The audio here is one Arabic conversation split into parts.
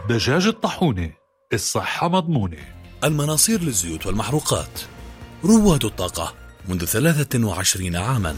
دجاج الطاحونة، الصحة مضمونة. المناصير للزيوت والمحروقات، رواد الطاقة منذ 23 عاما.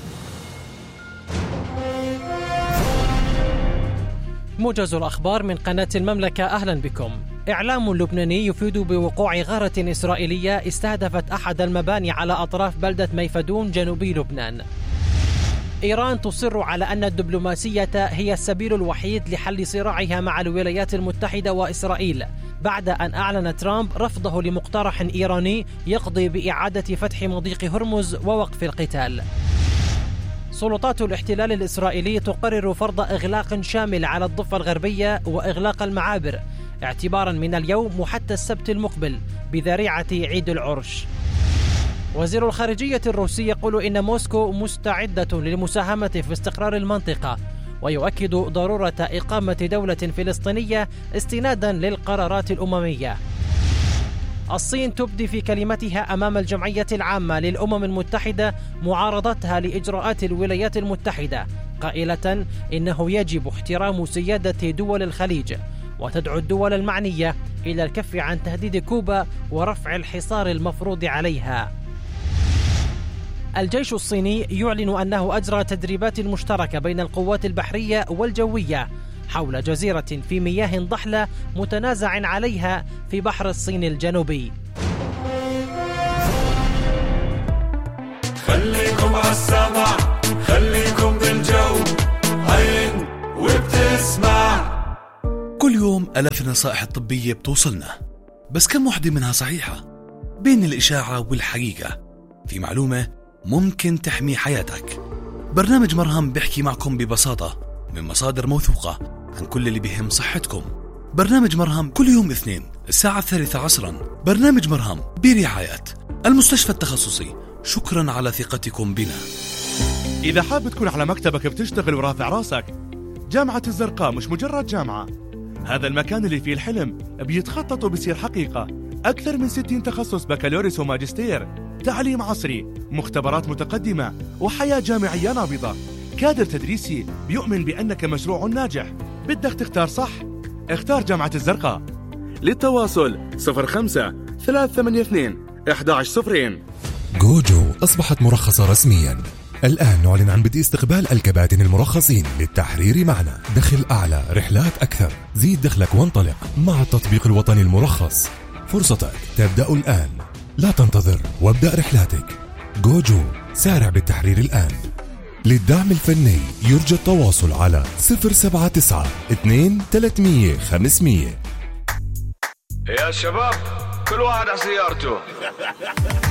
موجز الأخبار من قناة المملكة، أهلا بكم. إعلام لبناني يفيد بوقوع غارة إسرائيلية استهدفت أحد المباني على أطراف بلدة ميفدون جنوبي لبنان. إيران تصر على أن الدبلوماسية هي السبيل الوحيد لحل صراعها مع الولايات المتحدة وإسرائيل، بعد أن أعلن ترامب رفضه لمقترح إيراني يقضي بإعادة فتح مضيق هرمز ووقف القتال. سلطات الاحتلال الإسرائيلي تقرر فرض إغلاق شامل على الضفة الغربية وإغلاق المعابر اعتبارا من اليوم وحتى السبت المقبل بذريعة عيد العرش. وزير الخارجية الروسي يقول إن موسكو مستعدة للمساهمة في استقرار المنطقة، ويؤكد ضرورة إقامة دولة فلسطينية استنادا للقرارات الأممية. الصين تبدي في كلمتها أمام الجمعية العامة للأمم المتحدة معارضتها لإجراءات الولايات المتحدة، قائلة إنه يجب احترام سيادة دول الخليج، وتدعو الدول المعنية إلى الكف عن تهديد كوبا ورفع الحصار المفروض عليها. الجيش الصيني يعلن أنه أجرى تدريبات مشتركة بين القوات البحرية والجوية حول جزيرة في مياه ضحلة متنازع عليها في بحر الصين الجنوبي. خليكم عالسمع، خليكم بالجو، عين وبتسمع. كل يوم آلاف النصائح الطبية بتوصلنا، بس كم وحدة منها صحيحة؟ بين الإشاعة والحقيقة في معلومة ممكن تحمي حياتك. برنامج مرهم بيحكي معكم ببساطة من مصادر موثوقة عن كل اللي بيهم صحتكم. برنامج مرهم كل يوم اثنين الساعة 3 عصرا. برنامج مرهم برعاية المستشفى التخصصي. شكرا على ثقتكم بنا. إذا حاب تكون على مكتبك بتشتغل ورافع راسك، جامعة الزرقاء مش مجرد جامعة، هذا المكان اللي فيه الحلم بيتخطط وبيصير حقيقة. أكثر من 60 تخصص بكالوريوس وماجستير، تعليم عصري، مختبرات متقدمة، وحياة جامعية نابضة. كادر تدريسي بيؤمن بأنك مشروع ناجح. بدك تختار صح؟ اختار جامعة الزرقاء. للتواصل 05-382-1102. جوجو أصبحت مرخصة رسميا. الآن نعلن عن بدء استقبال الكباتن المرخصين للتحرير معنا. دخل أعلى، رحلات أكثر، زيد دخلك وانطلق مع التطبيق الوطني المرخص. فرصتك تبدأ الآن، لا تنتظر وابدأ رحلاتك. جوجو، سارع بالتحرير الآن. للدعم الفني يرجى التواصل على 079-2-300-500. يا شباب كل واحد على سيارته.